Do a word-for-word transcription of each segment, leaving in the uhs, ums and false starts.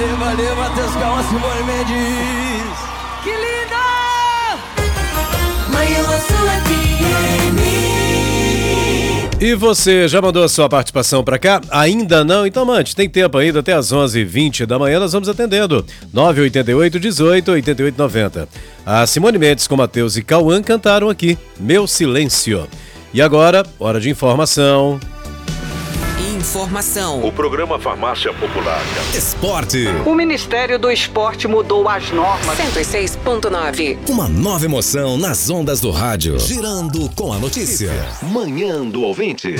valeu, valeu, Matheus Calma, Simone Mendes. Que linda! Manhã Azul F M. E você já mandou a sua participação para cá? Ainda não? Então mande, tem tempo ainda até as onze e vinte da manhã, nós vamos atendendo. nove oito oito, dezoito, oitenta e oito, noventa. A Simone Mendes com Matheus e Cauã cantaram aqui, Meu Silêncio. E agora, hora de informação. Informação. O programa Farmácia Popular. Esporte. O Ministério do Esporte mudou as normas. cento e seis ponto nove. Uma nova emoção nas ondas do rádio. Girando com a notícia. Manhã do Ouvinte.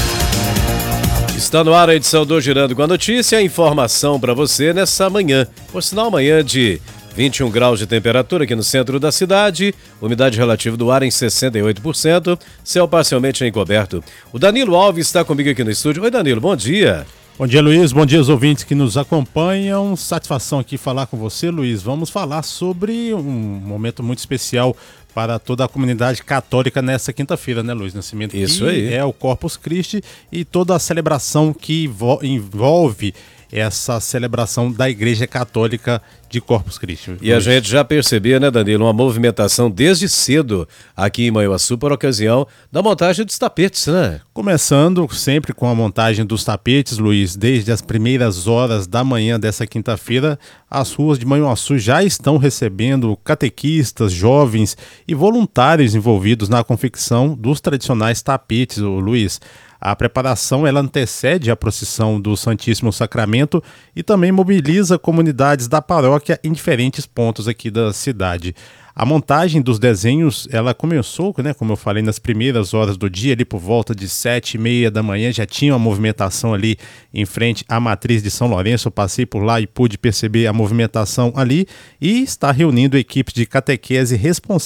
Está no ar a edição do Girando com a Notícia, a informação para você nessa manhã. Por sinal, manhã de vinte e um graus de temperatura aqui no centro da cidade, umidade relativa do ar em sessenta e oito por cento, céu parcialmente encoberto. O Danilo Alves está comigo aqui no estúdio. Oi, Danilo, bom dia. Bom dia, Luiz. Bom dia aos ouvintes que nos acompanham. Satisfação aqui falar com você, Luiz. Vamos falar sobre um momento muito especial para toda a comunidade católica nessa quinta-feira, né, Luiz Nascimento? Isso que aí. É o Corpus Christi e toda a celebração que envolve essa celebração da Igreja Católica de Corpus Christi. E a gente já percebia, né, Danilo, uma movimentação desde cedo aqui em Manhuaçu por ocasião da montagem dos tapetes, né? Começando sempre com a montagem dos tapetes, Luiz, desde as primeiras horas da manhã dessa quinta-feira, as ruas de Manhuaçu já estão recebendo catequistas, jovens e voluntários envolvidos na confecção dos tradicionais tapetes, Luiz. A preparação ela antecede a procissão do Santíssimo Sacramento e também mobiliza comunidades da paróquia em diferentes pontos aqui da cidade. A montagem dos desenhos, ela começou, né, como eu falei, nas primeiras horas do dia, ali por volta de sete e meia da manhã, já tinha uma movimentação ali em frente à matriz de São Lourenço. Eu passei por lá e pude perceber a movimentação ali e está reunindo equipes de catequese responsáveis